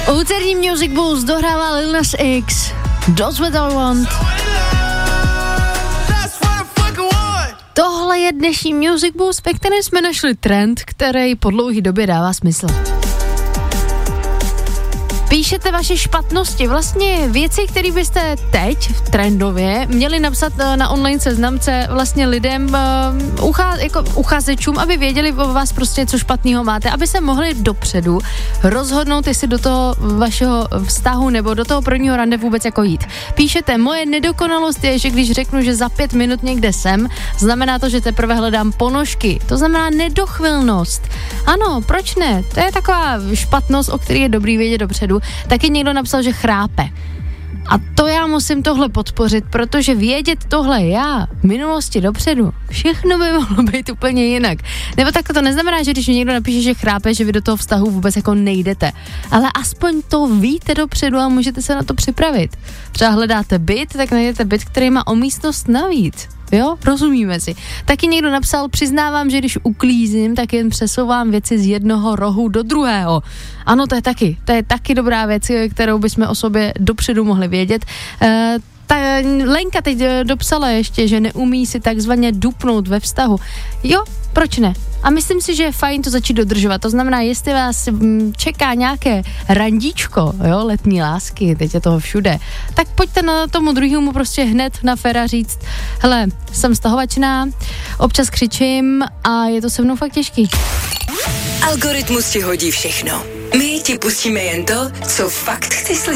Úterní Music Boost dohrává Lil Nas X. That's what I want. Tohle je dnešní Music Boost, ve kterém jsme našli trend, který po dlouhé době dává smysl. Píšete vaše špatnosti, vlastně věci, které byste teď trendově měli napsat na online seznamce vlastně lidem, jako uchazečům, aby věděli o vás prostě, co špatného máte, aby se mohli dopředu rozhodnout, jestli do toho vašeho vztahu nebo do toho prvního rande vůbec jako jít. Píšete, moje nedokonalost je, že když řeknu, že za 5 minut někde jsem, znamená to, že teprve hledám ponožky. To znamená nedochvilnost. Ano, proč ne? To je taková špatnost, o který je dobrý vědět dopředu. Taky někdo napsal, že chrápe. A to já musím tohle podpořit, protože vědět tohle já v minulosti dopředu, všechno by mohlo být úplně jinak. Nebo tak to neznamená, že když někdo napíše, že chrápe, že vy do toho vztahu vůbec jako nejdete. Ale aspoň to víte dopředu a můžete se na to připravit. Třeba hledáte byt, tak najdete byt, který má o místnost navíc. Jo, rozumíme si. Taky někdo napsal, přiznávám, že když uklízím, tak jen přesouvám věci z jednoho rohu do druhého. Ano, to je taky dobrá věc, kterou bychom o sobě dopředu mohli vědět. Lenka teď dopsala ještě, že neumí si takzvaně dupnout ve vztahu. Jo, proč ne? A myslím si, že je fajn to začít dodržovat. To znamená, jestli vás čeká nějaké randíčko, jo, letní lásky, teď je toho všude, tak pojďte na tomu druhému prostě hned na féra říct, hele, jsem stahovačná, občas křičím a je to se mnou fakt těžký. Algoritmus ti hodí všechno. My ti pustíme jen to, co fakt chci slyšet.